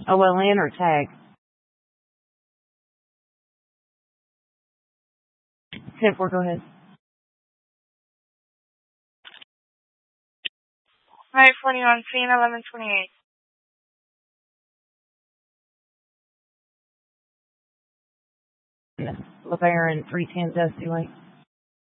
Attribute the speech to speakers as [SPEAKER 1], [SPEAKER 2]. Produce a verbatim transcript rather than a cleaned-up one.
[SPEAKER 1] O L N or tag? ten four, go ahead.
[SPEAKER 2] nine forty-one, scene eleven twenty-eight.
[SPEAKER 1] LeBaron, three ten, Dusty Lake.